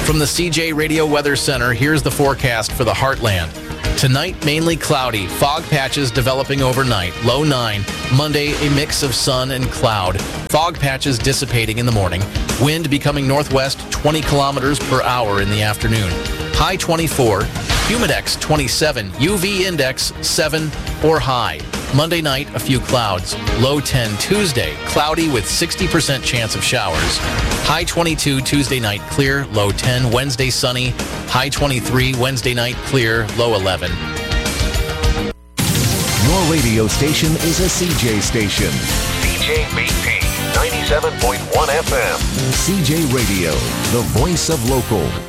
From the CJ Radio Weather Center, here's the forecast for the Heartland. Tonight, mainly cloudy. Fog patches developing overnight. Low 9. Monday, a mix of sun and cloud. Fog patches dissipating in the morning. Wind becoming northwest 20 kilometers per hour in the afternoon. High 24. Humidex 27. UV index 7 or high. Monday night, a few clouds. Low 10 Tuesday. Cloudy with 60% chance of showers. High 22 Tuesday night, clear. Low 10. Wednesday, sunny. High 23. Wednesday night, clear. Low 11. Your radio station is a CJ station. CJBP 97.1 FM. CJ Radio, the voice of local.